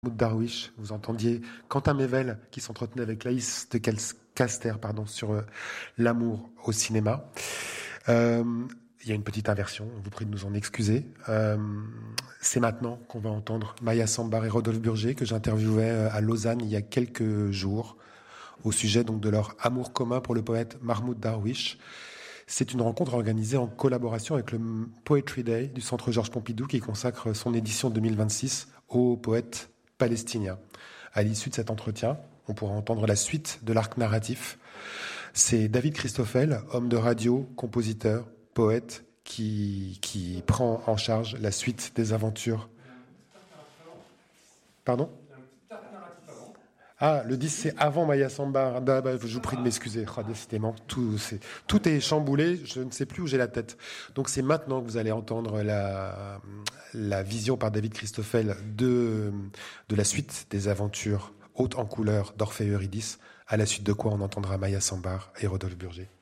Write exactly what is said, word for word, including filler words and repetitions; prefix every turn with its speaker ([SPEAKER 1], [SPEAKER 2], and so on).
[SPEAKER 1] Mahmoud Darwish, vous entendiez Quentin Mével qui s'entretenait avec Laïs de Caster pardon, sur euh, l'amour au cinéma. Euh, il y a une petite inversion, on vous prie de nous en excuser. Euh, c'est maintenant qu'on va entendre Maya Sambar et Rodolphe Burger que j'interviewais à Lausanne il y a quelques jours au sujet donc de leur amour commun pour le poète Mahmoud Darwish. C'est une rencontre organisée en collaboration avec le Poetry Day du Centre Georges Pompidou qui consacre son édition deux mille vingt-six au poète palestinien. À l'issue de cet entretien, on pourra entendre la suite de l'arc narratif. C'est David Christoffel, homme de radio, compositeur, poète, qui, qui prend en charge la suite des aventures. Pardon ? Ah, le dix, c'est avant Maya Sambar. Ah, bah, je vous prie de m'excuser. Oh, décidément, tout, c'est, tout est chamboulé. Je ne sais plus où j'ai la tête. Donc, c'est maintenant que vous allez entendre la, la vision par David Christoffel de, de la suite des aventures hautes en couleur d'Orphée Eurydice, à la suite de quoi on entendra Maya Sambar et Rodolphe Burger.